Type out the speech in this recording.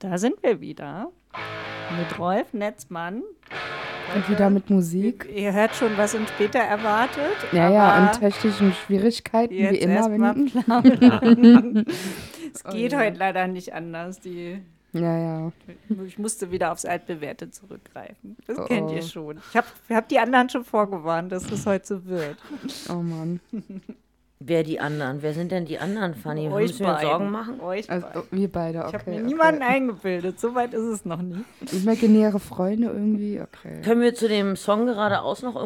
Da sind wir wieder mit Rolf Netzmann. Und wieder mit Musik. Ihr hört schon, was uns später erwartet. Ja, und technischen Schwierigkeiten, wie immer. Es geht heute leider nicht anders. Ja. Ich musste wieder aufs Altbewährte zurückgreifen. Das kennt ihr schon. Ich hab die anderen schon vorgewarnt, dass es heute so wird. Oh Mann. Wer die anderen? Wer sind denn die anderen, Fanny? Euch Müssen wir uns beiden. Sorgen machen? Also, wir beide, okay. Ich habe mir niemanden eingebildet. So weit ist es noch nie. Imaginäre Freunde irgendwie, okay. Können wir zu dem Song geradeaus noch